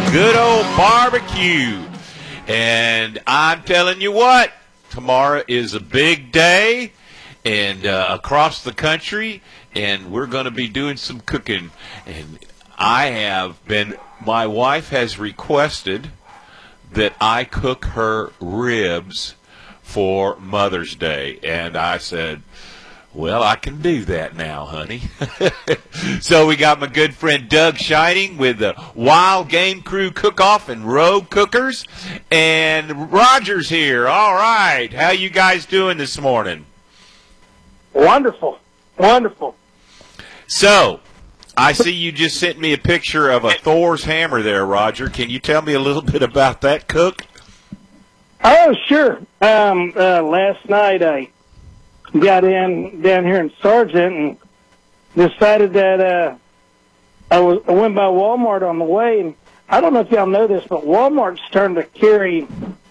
good old barbecue. And I'm telling you what, tomorrow is a big day and across the country, and we're going to be doing some cooking. And my wife has requested that I cook her ribs for Mother's Day. And I said, well, I can do that now, honey. So we got my good friend Doug Shining with the Wild Game Crew Cook-Off and Rogue Cookers. And Roger's here. All right. How you guys doing this morning? Wonderful. Wonderful. So, I see you just sent me a picture of a Thor's hammer there, Roger. Can you tell me a little bit about that cook? Oh, sure. Last night I got down here in Sargent and decided that I went by Walmart on the way, and I don't know if y'all know this, but Walmart's starting to carry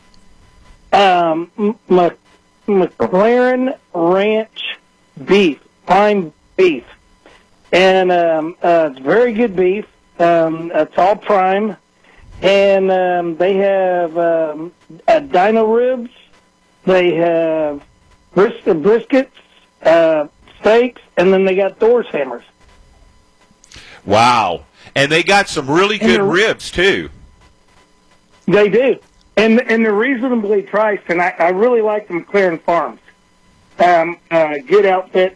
McLaren Ranch beef, prime beef. And it's very good beef. It's all prime. And they have dino ribs. They have briskets, steaks, and then they got Thor's hammers. Wow. And they got some really good ribs, too. They do. And they're reasonably priced, and I really like the McLaren Farms. Good outfit.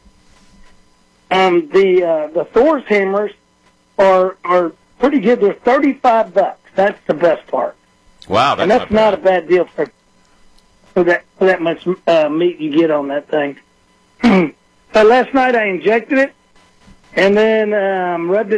The Thor's hammers are pretty good. They're $35. That's the best part. Wow, that's not a bad deal for that much meat you get on that thing. But last night I injected it and then rubbed it